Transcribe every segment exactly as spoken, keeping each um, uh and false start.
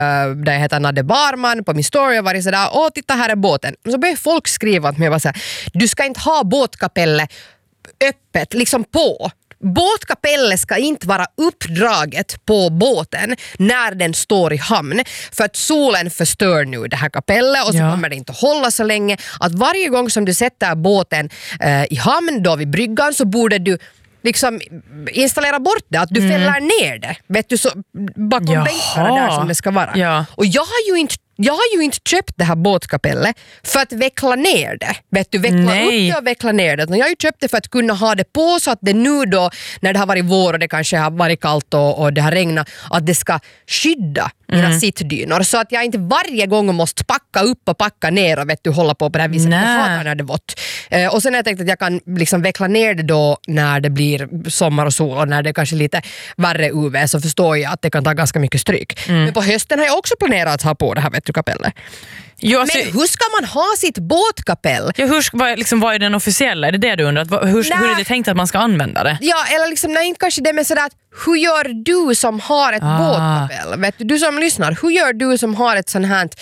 där jag heter Nadde Barman på min story och varit sådär, åh titta här är båten. Och så började folk skriva att mig var såhär, du ska inte ha båtkapellet öppet, liksom på. Båtkapellet ska inte vara uppdraget på båten när den står i hamn, för att solen förstör nu det här kapellet och så ja. kommer det inte hålla så länge. Att varje gång som du sätter båten eh, i hamn då vid bryggan så borde du liksom installera bort det, att du mm. fäller ner det, vet du, så bakom bänkarna där som det ska vara. Ja. Och jag har ju inte Jag har ju inte köpt det här båtkapellet för att veckla ner det. Vet du, veckla Nej. upp det och veckla ner det. Jag har ju köpt det för att kunna ha det på så att det nu då, när det har varit vår och det kanske har varit kallt och, och det har regnat, att det ska skydda mina mm. sittdynor. Så att jag inte varje gång måste packa upp och packa ner och vet du, hålla på på det här viset. Jag hatar när det är vått. Eh, och sen har jag tänkt att jag kan liksom veckla ner det då när det blir sommar och sol och när det är kanske lite värre U V, så förstår jag att det kan ta ganska mycket stryk. Mm. Men på hösten har jag också planerat att ha på det här, vet du, kapellet. Jo, alltså, men hur ska man ha sitt båtkapell? Ja, hur, vad, liksom, vad är den officiella? Är det det du undrar? Hur, hur är det tänkt att man ska använda det? Ja, eller liksom, nej, inte kanske det, men sådär att hur gör du som har ett ah. båtkapell? Vet du, du som lyssnar, hur gör du som har ett sånt här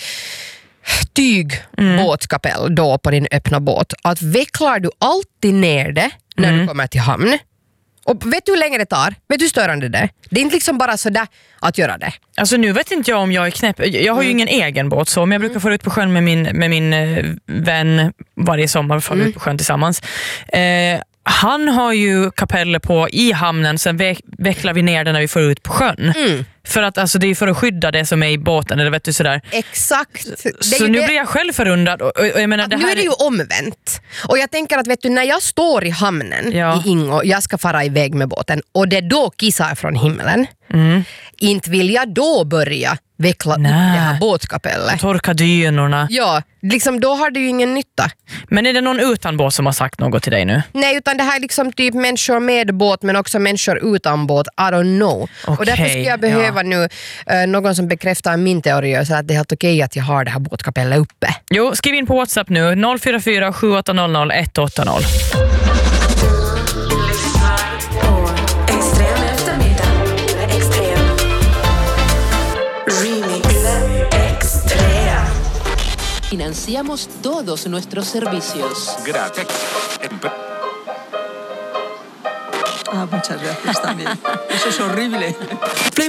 tyg mm. båtkapell då på din öppna båt? Att vecklar du alltid ner det när mm. du kommer till hamn? Och vet du hur länge det tar? Vet du hur störande det är? Det är inte liksom bara sådär att göra det. Alltså nu vet inte jag om jag är knäpp. Jag har ju mm. ingen egen båt så, men jag brukar få ut på sjön med min, med min eh, vän varje sommar, får mm. ut på sjön tillsammans. Eh, han har ju kapeller på i hamnen, sen ve- vecklar vi ner den när vi får ut på sjön. Mm. För att alltså, det är för att skydda det som är i båten, eller vet du sådär. Exakt. Så, så nu det... blir jag själv förundrad. Och, och, och jag menar, det här nu är det ju omvänt. Och jag tänker att vet du, när jag står i hamnen ja. i Ingo, jag ska fara iväg med båten och det då kissar från himlen. Mm. Inte vill jag då börja veckla Nä. upp det här båtkapellet. Torka dynorna. Ja, liksom då har det ju ingen nytta. Men är det någon utan båt som har sagt något till dig nu? Nej, utan det här är liksom typ människor med båt men också människor utan båt. I don't know. Okay, och därför skulle jag behöva ja. nu uh, någon som bekräftar min teori så att det är helt okej att jag har det här båtkapellet uppe. Jo, skriv in på WhatsApp nu noll fyra fyra sju åtta noll noll ett åtta noll. Financiamos todos nuestros servicios. Gracias. Ah, muchas gracias también. Eso es horrible.